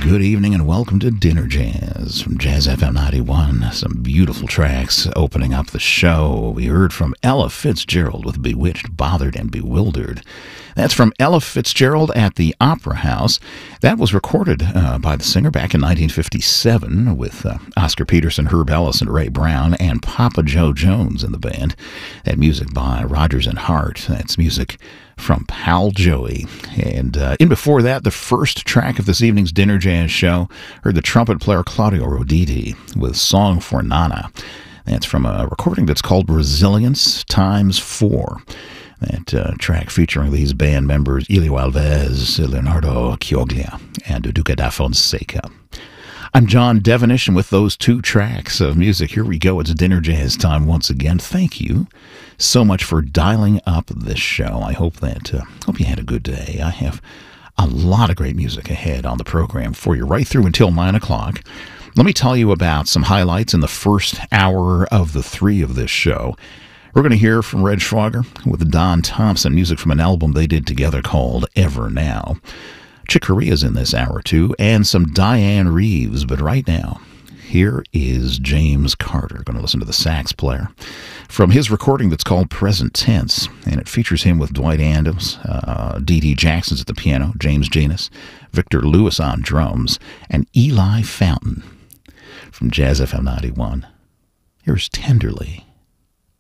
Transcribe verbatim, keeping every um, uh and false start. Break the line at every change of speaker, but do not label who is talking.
Good evening and welcome to Dinner Jazz from Jazz F M ninety-one. Some beautiful tracks opening up the show. We heard from Ella Fitzgerald with Bewitched, Bothered, and Bewildered. That's from Ella Fitzgerald at the Opera House. That was recorded uh, by the singer back in nineteen fifty-seven with uh, Oscar Peterson, Herb Ellis, and Ray Brown, and Papa Joe Jones in the band. That music by Rodgers and Hart. That's music from Pal Joey. And uh, in before that, the first track of this evening's Dinner Jazz show, heard the trumpet player Claudio Roditi with Song for Nana. That's from a recording that's called Resilience Times Four. That uh, track featuring these band members Elio Alves, Leonardo Chioglia, and Duca da Fonseca. I'm John Devenish, and with those two tracks of music, here we go. It's Dinner Jazz time once again. Thank you so much for dialing up this show. I hope that uh, hope you had a good day. I have a lot of great music ahead on the program for you right through until nine o'clock. Let me tell you about some highlights in the first hour of the three of this show. We're going to hear from Red Schwager with Don Thompson, music from an album they did together called Ever Now. Chick Corea's in this hour, too, and some Diane Reeves. But right now, here is James Carter. Going to listen to the sax player from his recording that's called Present Tense, and it features him with Dwight Adams, uh, Dee Dee Jackson's at the piano, James Genus, Victor Lewis on drums, and Eli Fountain from Jazz F M ninety-one. Here's Tenderly.